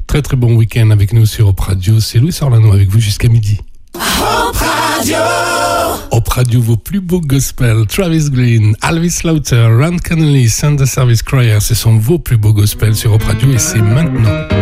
Très très bon week-end avec nous sur Hop Radio. C'est Louis Orlano avec vous jusqu'à midi. Hop Radio. Hop Radio, vos plus beaux gospels. Travis Green, Alvis Lauter, Ron Connolly, Sunday Service Choir. Ce sont vos plus beaux gospels sur Hop Radio et c'est maintenant.